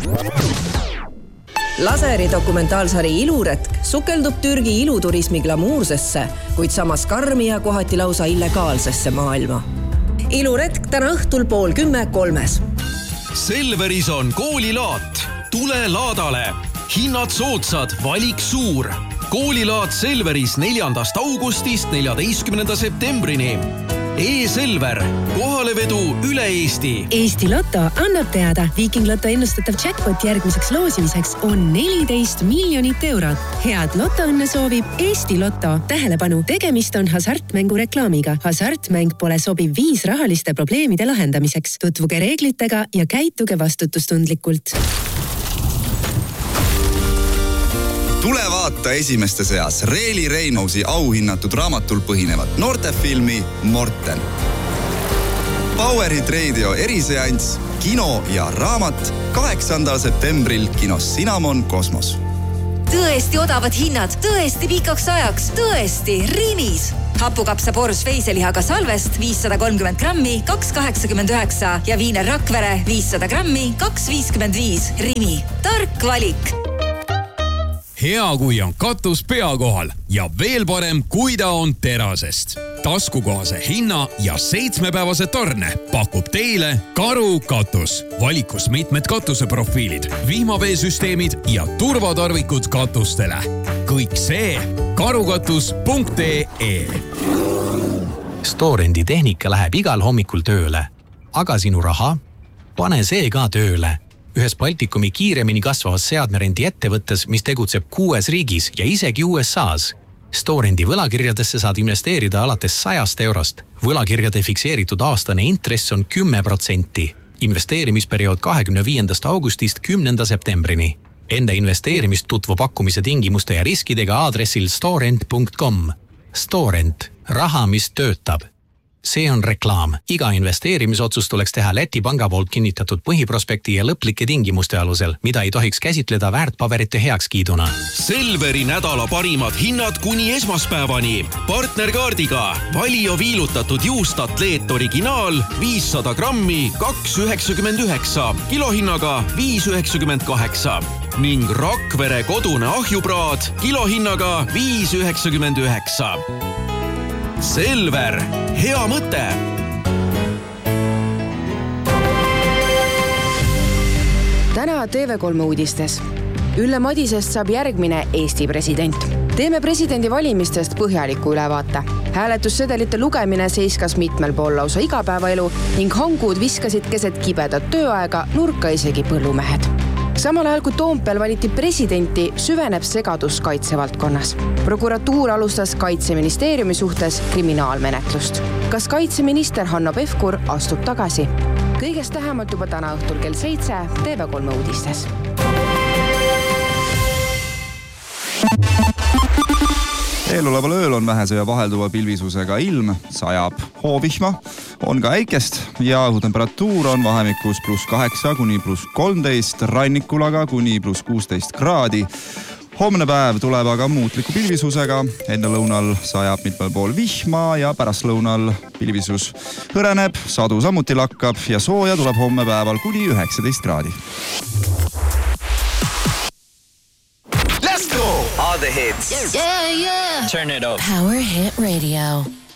Laseri dokumentaalsari Iluretk sukeldub Türgi iluturismi glamuursesse, kuid samas karmi ja kohati lausa illegaalsesse maailma. Iluretk täna õhtul 9:30. Selveris on koolilaat. Tule laadale. Hinnad soodsad, valik suur. Koolilaat Selveris 4. augustist 14. septembrini. E-Selver, kohalevedu üle Eesti. Eesti Lotto annab teada, Viking Lotto ennustatav jackpot järgmiseks loosimiseks on 14 miljonit eurot. Head lotoõnne soovib Eesti Lotto. Tähelepanu, tegemist on hasartmängu reklaamiga. Hasartmäng pole sobiv viis rahaliste probleemide lahendamiseks. Tutvuge reeglitega ja käituge vastutustundlikult. Tule vaata esimeste seas Reeli Reinausi auhinnatud raamatul põhinevat noortefilmi Morten. Powerid Radio eriseanss, kino ja raamat 8. septembril kinos Cinnamon Kosmos. Tõesti odavad hinnad, tõesti pikaks ajaks, tõesti Rimis. Hapukapsa Bors veiselihaga salvest 530 grammi 2,89 ja Viiner Rakvere 500 grammi 2,55. Rimi, tark valik. Hea, kui on katus pea kohal ja veel parem, kui ta on terasest. Taskukohase hinna ja 7-päevase tarne pakub teile Karu katus. Valikus mitmed katuseprofiilid, vihmaveesüsteemid ja turvatarvikud katustele. Kõik see karukatus.ee. Storendi tehnika läheb igal hommikul tööle. Aga sinu raha? Pane see ka tööle. Ühes Baltikumi kiiremini kasvavas seadmerendi ettevõttes, mis tegutseb 6 riigis ja isegi USAs. Storendi võlakirjadesse saad investeerida alates 100 eurost. Võlakirjade fikseeritud aastane intress on 10%. Investeerimisperiood 25. augustist 10. septembrini. Enda investeerimist tutvu pakkumise tingimuste ja riskidega aadressil storent.com. Storent. Raha, mis töötab. See on reklaam. Iga investeerimisotsus tuleks teha Läti panga poolt kinnitatud põhiprospekti ja lõplike tingimuste alusel, mida ei tohiks käsitleda väärtpaberite heakskiiduna. Selveri nädala parimad hinnad kuni esmaspäevani. Partnerkaardiga Valio viilutatud juust Atleet originaal 500 grammi 2,99, kilohinnaga 5,98 ning Rakvere kodune ahjupraad kilohinnaga 5,99. Selver, hea mõte! Täna TV3 uudistes. Ülle Madisest saab järgmine Eesti president. Teeme presidendi valimistest põhjaliku ülevaate. Hääletussedelite lugemine seiskas mitmel pool lausa igapäevaelu ning hangud viskasid keset kibedat tööaega nurka isegi põllumehed. Samal ajal kui Toompel valiti presidenti, süveneb segadus kaitsevaldkonnas. Prokuratuur alustas Kaitseministeeriumi suhtes kriminaalmenetlust. Kas kaitseminister Hanno Pevkur astub tagasi? Kõigest tähemalt juba täna õhtul kell 7 TV3 uudistes. Eeloleval ööl on vähese ja vahelduva pilvisusega ilm, sajab hoovihma, on ka äikest ja õhutemperatuur on vahemikus +8 kuni +13, rannikul aga kuni +16 kraadi. Homne päev tuleb aga muutliku pilvisusega, enne lõunal sajab mitmel pool vihma ja pärast lõunal pilvisus hõreneb, sadu samuti lakkab ja sooja tuleb homme päeval kuni 19 kraadi. All the hits. Yeah. Turn it up. Power Hit Radio.